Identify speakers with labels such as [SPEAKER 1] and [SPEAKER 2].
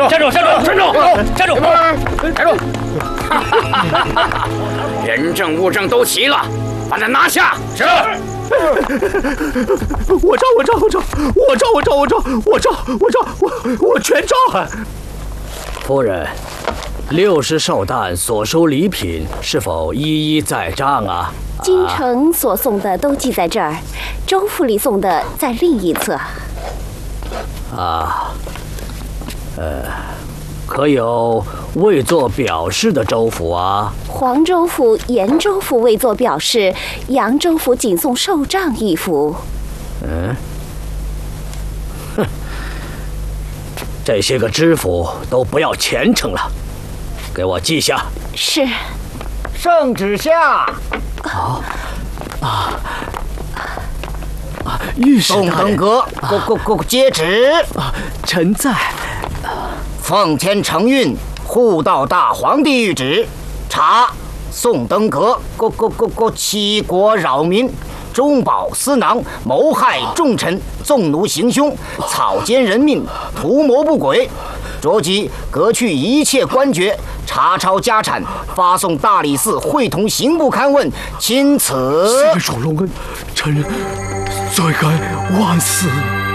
[SPEAKER 1] 站住！站住！站住！站住！
[SPEAKER 2] 站住！人证物证都齐了，把他拿下。
[SPEAKER 1] 是。
[SPEAKER 3] 我全照。
[SPEAKER 4] 夫人，60寿诞所收礼品是否一一在账啊？
[SPEAKER 5] 京城所送的都记在这儿，州府里送的在另一侧。
[SPEAKER 4] 可有未做表示的州府啊？
[SPEAKER 5] 黄州府、延州府未做表示，扬州府仅送寿帐一幅。
[SPEAKER 4] 这些个知府都不要前程了，给我记下。
[SPEAKER 5] 是。
[SPEAKER 6] 圣旨下。
[SPEAKER 3] 御史
[SPEAKER 6] 宋登阁，接旨。
[SPEAKER 3] 臣在。
[SPEAKER 6] 奉天承运，护道大皇帝谕旨：查宋登阁，欺国扰民，中饱私囊，谋害重臣，纵奴行凶，草菅人命，图谋不轨。着即革去一切官爵，查抄家产，发送大理寺会同刑部勘问。钦此。
[SPEAKER 3] 谢主隆恩，臣罪该万死。